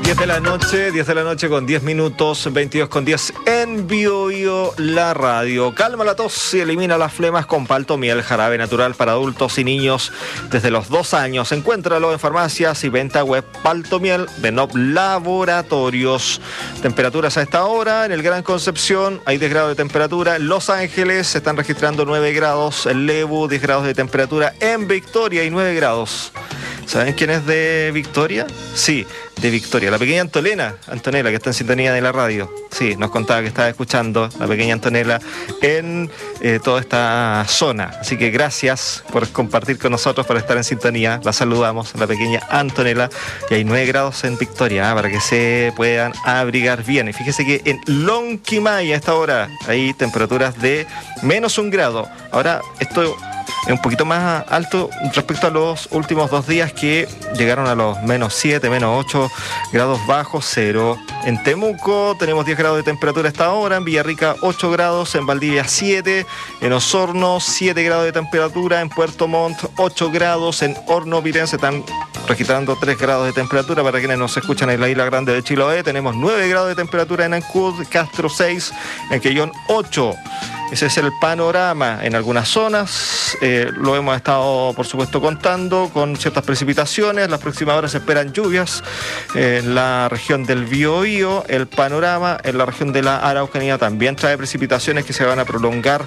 10 de la noche con 10 minutos, 22 con 10 en BioBio, la radio. Calma la tos y elimina las flemas con Paltomiel, jarabe natural para adultos y niños desde los 2 años. Encuéntralo en farmacias y venta web. Paltomiel de Nob Laboratorios. Temperaturas a esta hora en el Gran Concepción, hay 10 grados de temperatura. En Los Ángeles se están registrando 9 grados. En Lebu, 10 grados de temperatura. En Victoria hay 9 grados. ¿Saben quién es de Victoria? Sí, de Victoria. La pequeña Antonella, que está en sintonía de la radio. Sí, nos contaba que estaba escuchando la pequeña Antonella en toda esta zona. Así que gracias por compartir con nosotros, por estar en sintonía. La saludamos, la pequeña Antonella. Y hay 9 grados en Victoria, para que se puedan abrigar bien. Y fíjese que en Lonquimay a esta hora hay temperaturas de menos 1 grado. Ahora, esto es un poquito más alto respecto a los últimos 2 días que llegaron a los menos 7, menos 8 grados bajo cero. En Temuco tenemos 10 grados de temperatura a esta hora, en Villarrica 8 grados, en Valdivia 7, en Osorno 7 grados de temperatura, en Puerto Montt 8 grados, en Hornopiren se están registrando 3 grados de temperatura. Para quienes nos escuchan en la isla grande de Chiloé, tenemos 9 grados de temperatura en Ancud, Castro 6, en Quellón 8. Ese es el panorama en algunas zonas. Lo hemos estado, por supuesto, contando con ciertas precipitaciones. Las próximas horas se esperan lluvias en la región del Biobío. El panorama en la región de la Araucanía también trae precipitaciones que se van a prolongar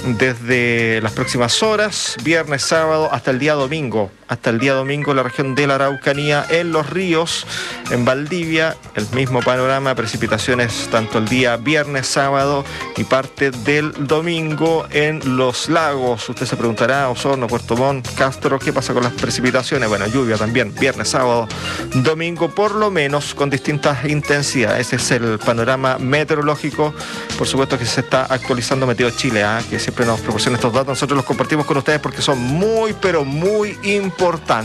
desde las próximas horas, viernes, sábado, hasta el día domingo. Hasta el día domingo en la región de la Araucanía, en Los Ríos, en Valdivia, el mismo panorama, precipitaciones tanto el día viernes, sábado y parte del domingo en Los Lagos. Usted se preguntará, Osorno, Puerto Montt, Castro, ¿qué pasa con las precipitaciones? Bueno, lluvia también, viernes, sábado, domingo, por lo menos con distintas intensidades. Ese es el panorama meteorológico. Por supuesto que se está actualizando Meteo Chile, que siempre nos proporciona estos datos. Nosotros los compartimos con ustedes porque son muy, pero muy importantes.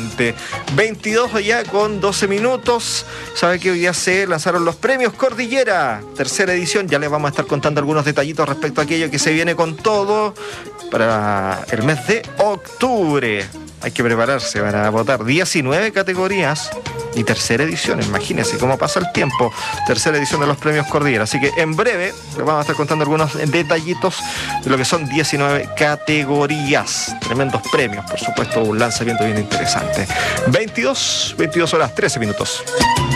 22 ya con 12 minutos. Sabe que hoy día se lanzaron los premios Cordillera, tercera edición. Ya les vamos a estar contando algunos detallitos respecto a aquello que se viene con todo para el mes de octubre. Hay que prepararse para votar 19 categorías y tercera edición. Imagínense cómo pasa el tiempo. Tercera edición de los premios Cordillera. Así que en breve les vamos a estar contando algunos detallitos de lo que son 19 categorías. Tremendos premios, por supuesto, un lanzamiento bien interesante. 22 horas 13 minutos.